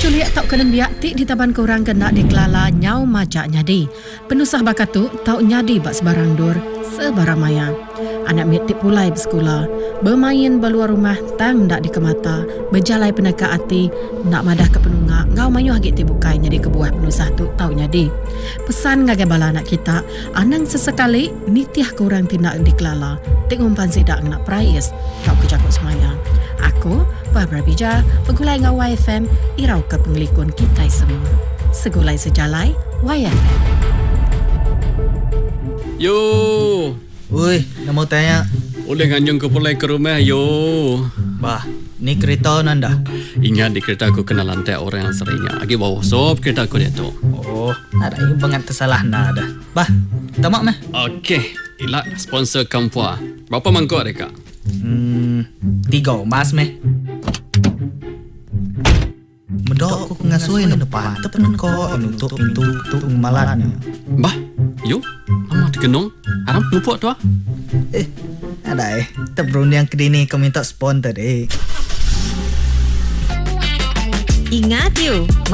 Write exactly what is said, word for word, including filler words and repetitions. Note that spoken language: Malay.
Suliak tak kena biak tik di taban korang kena dikelala nyau majak nyadi. Penusah bakatu tak nyadi bak sebarang dur sebarang maya. Anak mitik pulai bersekolah, bermain beluar rumah tang ndak dikemata, berjalai peneka hati nak madah ke penungak, ngau mayu agak tibukai nyadi kebuah penusah tu tau nyadi. Pesan ngagai bala anak kita, anang sesekali nitiah korang tindak dikelala, tik umpan sidak nak prayes, kau kejakut semaya. Aku, Barbara Bija, pegulai ngau Y F M, irau ke pengelikun kita semua. Segulai sejalai, Y F M. Yo. Woi, nak mau tanya. Boleh nganyung ke pulai ke rumah, yo. Bah, ni kereta nanda. Ingat di kereta aku kena lantai orang yang seringnya. Agi bawa sop kereta aku dia tu. Oh, ada yang banget tersalah nada. Bah, tamak meh. Okey, ilah sponsor kampua. Berapa mangkuk mereka? Hmm, tiga mas meh. Medok aku ngasui na depan. Tepen ko nutup pintu tu malatnya. Bah, yo. Lama dikenung. Haram lupuk tu ah. Eh, ada eh. Terberundang ke dini kau minta sponsor eh. Ingat you,